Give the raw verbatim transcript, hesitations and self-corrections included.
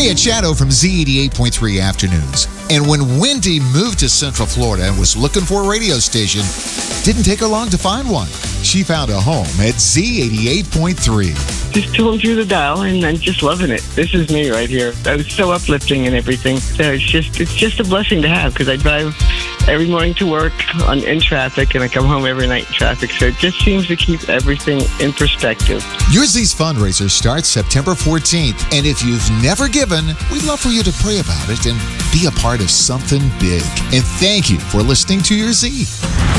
Hey, it's Shadow from Z eighty-eight point three Afternoons. And when Wendy moved to Central Florida and was looking for a radio station, didn't take her long to find one. She found a home at Z eighty-eight point three. Just tooling through the dial, and I'm just loving it. This is me right here. I was so uplifting and everything. So it's just it's just a blessing to have, because I drive every morning to work on in traffic, and I come home every night in traffic. So it just seems to keep everything in perspective. Your Z's fundraiser starts September fourteenth, and if you've never given, we'd love for you to pray about it and be a part of something big. And thank you for listening to Your Z.